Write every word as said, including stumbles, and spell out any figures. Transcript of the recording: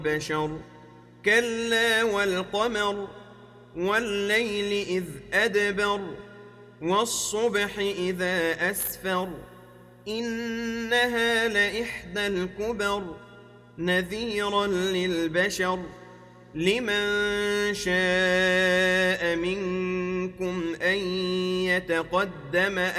بشر كلا والقمر والليل إذ أدبر والصبح إذا أسفر إنها لإحدى الكبر نذيرا للبشر لمن شاء منكم أن يتقدم